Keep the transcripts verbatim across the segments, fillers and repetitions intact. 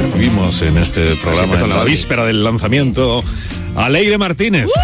recibimos en este programa, en la víspera del lanzamiento, a Leire Martínez. ¡Uh!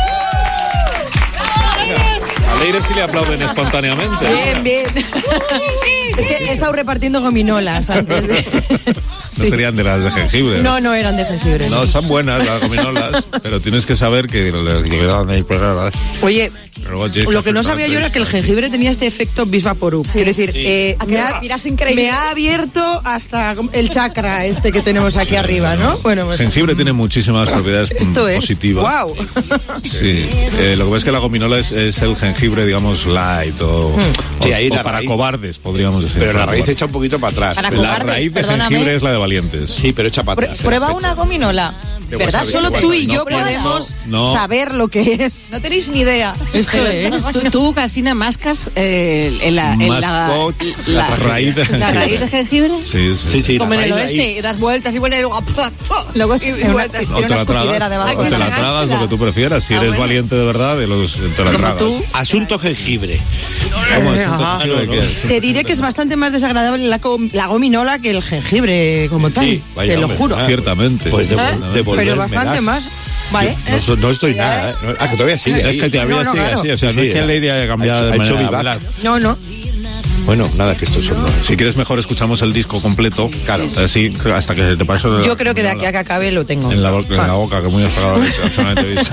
A Leire sí le aplauden espontáneamente. Bien, bien. Es que he estado repartiendo gominolas antes de... No sí. Serían de las de jengibre. No, no eran de jengibre. No, son buenas las gominolas, pero tienes que saber que las llevan ahí pegadas. Oye, lo que no sabía yo era que el jengibre tenía este efecto bis vaporub. Sí. Quiero decir, sí. eh, me, ha, me ha abierto hasta el chakra este que tenemos aquí arriba, ¿no? Bueno, pues... El jengibre tiene muchísimas propiedades Esto positivas. Es. ¡Wow! Sí. Eh, lo que pasa es que la gominola es, es el jengibre, digamos, light o, sí, ahí o, o para raíz, cobardes, podríamos decir. Pero la raíz echa un poquito para atrás. Para la cobardes, raíz de perdóname. jengibre es la de valientes. Sí, pero echa para atrás. Prueba una gominola. ¿Verdad? Solo tú y yo no, podemos no. saber lo que es. No tenéis ni idea. Esto es. Tú, tú Casina, mascas eh, en la, en la, la, la raíz de jengibre. ¿La raíz de jengibre? Sí, sí. sí, sí como en el oeste, das vueltas y vueltas y luego... luego y, y vueltas. O te la tragas, o te la tragas, lo que tú prefieras. Si eres ah, bueno. valiente de verdad, de los, te la tragas. Tú. Asunto jengibre. ¿Cómo asunto jengibre? ¿Qué es? Te diré que es bastante más desagradable la, la gominola que el jengibre como tal. Sí, vaya, te lo hombre, juro. Ah, ciertamente. Pues de, ¿Eh? de Pero bastante más. Vale. Yo, no, no estoy nada, ¿eh? Ah, que todavía sigue. Es que todavía no, no, sigue claro. así. O sea, sí, no es que la idea haya cambiado de manera de hablar. No, no. Bueno, nada, que esto son... Si quieres mejor escuchamos el disco completo. Claro. Así, hasta que te pase... Yo creo que de aquí a que acabe lo tengo. En la, en la boca, que muy desagradable.